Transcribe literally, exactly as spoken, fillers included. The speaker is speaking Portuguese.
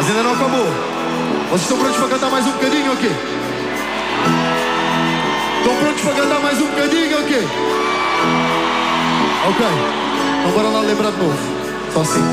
ainda não acabou. Vocês estão prontos para cantar mais um bocadinho ou quê? Estão prontos para cantar mais um bocadinho ou quê? Ok. Então bora lá lembrar de novo. Só assim.